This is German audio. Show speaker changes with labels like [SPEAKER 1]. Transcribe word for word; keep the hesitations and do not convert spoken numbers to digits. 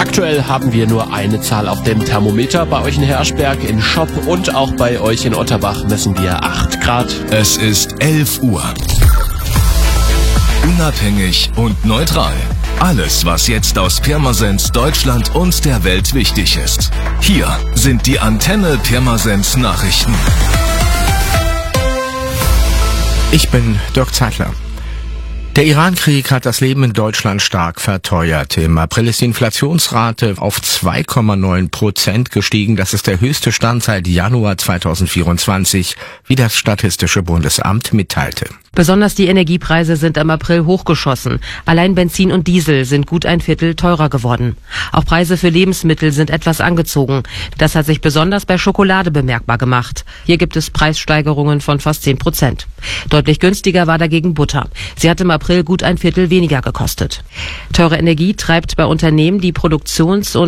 [SPEAKER 1] Aktuell haben wir nur eine Zahl auf dem Thermometer. Bei euch in Herschberg, in Schopp und auch bei euch in Otterbach messen wir acht Grad.
[SPEAKER 2] Es ist elf Uhr. Unabhängig und neutral. Alles, was jetzt aus Pirmasens, Deutschland und der Welt wichtig ist. Hier sind die Antenne Pirmasens Nachrichten.
[SPEAKER 3] Ich bin Dirk Zeitler. Der Iran-Krieg hat das Leben in Deutschland stark verteuert. Im April ist die Inflationsrate auf zwei Komma neun Prozent gestiegen. Das ist der höchste Stand seit Januar zweitausendvierundzwanzig, wie das Statistische Bundesamt mitteilte.
[SPEAKER 4] Besonders die Energiepreise sind im April hochgeschossen. Allein Benzin und Diesel sind gut ein Viertel teurer geworden. Auch Preise für Lebensmittel sind etwas angezogen. Das hat sich besonders bei Schokolade bemerkbar gemacht. Hier gibt es Preissteigerungen von fast zehn Prozent. Deutlich günstiger war dagegen Butter. Sie hat im April gut ein Viertel weniger gekostet. Teure Energie treibt bei Unternehmen die Produktions- und